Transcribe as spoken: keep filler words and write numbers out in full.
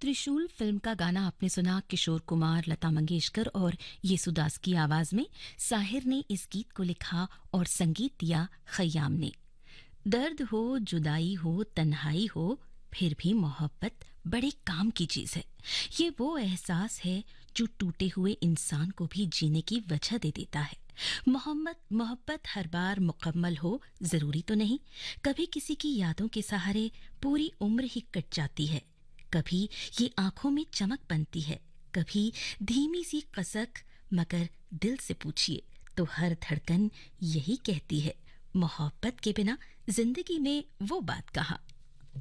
त्रिशूल फिल्म का गाना आपने सुना किशोर कुमार, लता मंगेशकर और येसुदास की आवाज में। साहिर ने इस गीत को लिखा और संगीत दिया खयाम ने। दर्द हो, जुदाई हो, तन्हाई हो, फिर भी मोहब्बत बड़े काम की चीज है। ये वो एहसास है जो टूटे हुए इंसान को भी जीने की वजह दे देता है। मोहम्मद मोहब्बत हर बार मुकम्मल हो जरूरी तो नहीं। कभी किसी की यादों के सहारे पूरी उम्र ही कट जाती है। कभी ये आंखों में चमक बनती है, कभी धीमी सी कसक, मगर दिल से पूछिए तो हर धड़कन यही कहती है, मोहब्बत के बिना जिंदगी में वो बात कहाँ।